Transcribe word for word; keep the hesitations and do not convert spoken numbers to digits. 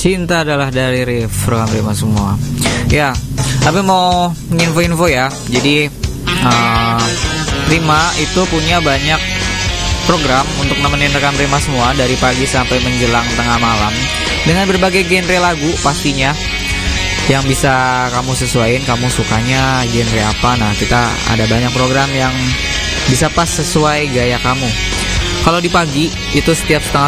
Cinta adalah dari Rif, program Rima semua. Ya, tapi mau nginfo-info ya. Jadi uh, Rima itu punya banyak program untuk nemenin rekan Rima semua dari pagi sampai menjelang tengah malam dengan berbagai genre lagu pastinya yang bisa kamu sesuaiin, kamu sukanya genre apa. Nah, kita ada banyak program yang bisa pas sesuai gaya kamu. Kalau di pagi itu setiap setengah